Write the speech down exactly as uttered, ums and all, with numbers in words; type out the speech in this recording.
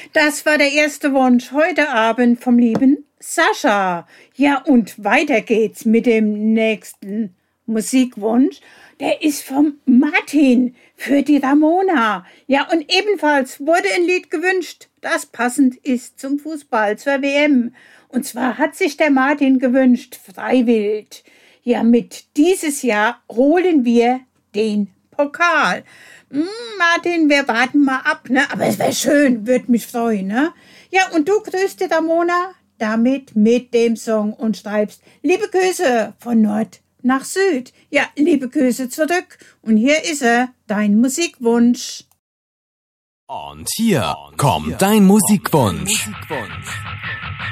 Das war der erste Wunsch heute Abend vom lieben Sascha. Ja, und weiter geht's mit dem nächsten Musikwunsch. Der ist vom Martin für die Ramona. Ja, und ebenfalls wurde ein Lied gewünscht, das passend ist zum Fußball, zur W M. Und zwar hat sich der Martin gewünscht, Freiwild. Ja, mit dieses Jahr holen wir den Pokal. Hm, Martin, wir warten mal ab, ne? Aber es wäre schön, würde mich freuen, ne? Ja, und du grüßt die Ramona damit mit dem Song und schreibst liebe Grüße von Nord nach Süd. Ja, liebe Grüße zurück. Und hier ist er, dein Musikwunsch. Und hier kommt dein Musikwunsch.